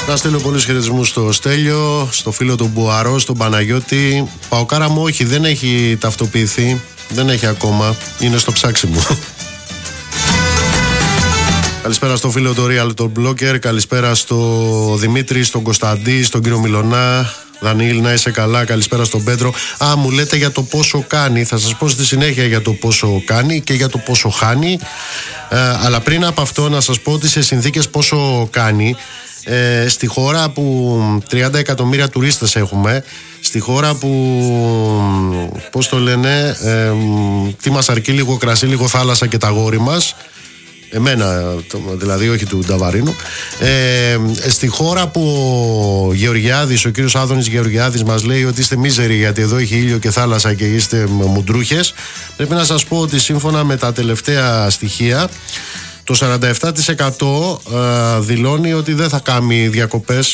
Να στείλω πολλούς χαιρετισμούς στο Στέλιο, στο φίλο του Μπουαρό, στον Παναγιώτη. Παοκάρα μου όχι, δεν έχει ταυτοποιηθεί, δεν έχει ακόμα, είναι στο ψάξιμο. Καλησπέρα στο φίλο του Real τον Blogger, καλησπέρα στο Δημήτρη, στον Κωνσταντή, στον κύριο Μιλωνά. Δανίλη, να είσαι καλά, καλησπέρα στον Πέτρο. Μου λέτε για το πόσο κάνει, θα σας πω στη συνέχεια για το πόσο κάνει και για το πόσο χάνει. Αλλά πριν από αυτό να σας πω ότι σε συνθήκες πόσο κάνει, στη χώρα που 30 εκατομμύρια τουρίστες έχουμε, στη χώρα που, πώς το λένε, τι μας αρκεί, λίγο κρασί, λίγο θάλασσα και τα γόρι μας, εμένα δηλαδή, όχι του Νταβαρίνου, στη χώρα που ο Γεωργιάδης, ο κύριος Άδωνης Γεωργιάδης μας λέει ότι είστε μίζεροι γιατί εδώ έχει ήλιο και θάλασσα και είστε μουντρούχες, πρέπει να σας πω ότι σύμφωνα με τα τελευταία στοιχεία το 47% δηλώνει ότι δεν θα κάνει διακοπές